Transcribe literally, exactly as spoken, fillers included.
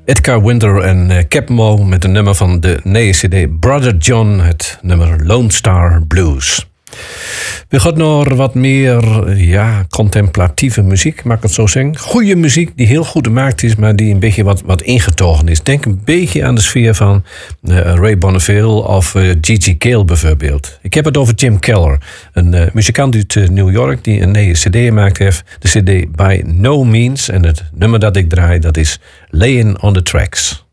Edgar Winter en uh, Cap Mo met een nummer van de nieuwe C D Brother John, het nummer Lone Star Blues. We gaan naar wat meer ja, contemplatieve muziek, mag ik het zo zeggen. Goede muziek die heel goed gemaakt is, maar die een beetje wat, wat ingetogen is. Denk een beetje aan de sfeer van uh, Ray Bonneville of uh, G G Cale bijvoorbeeld. Ik heb het over Jim Keller, een uh, muzikant uit uh, New York die een nieuwe C D gemaakt heeft. De C D By No Means en het nummer dat ik draai dat is Laying on the Tracks.